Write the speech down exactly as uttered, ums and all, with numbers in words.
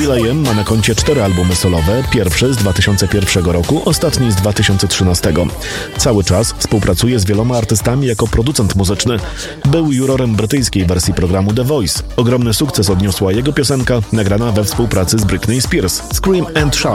will.i.am ma na koncie cztery albumy solowe, pierwszy z dwa tysiące pierwszego roku, ostatni z dwa tysiące trzynastego. Cały czas współpracuje z wieloma artystami jako producent muzyczny. Był jurorem brytyjskiej wersji programu The Voice. Ogromny sukces odniosła jego piosenka, nagrana we współpracy z Britney Spears, Scream and Shout.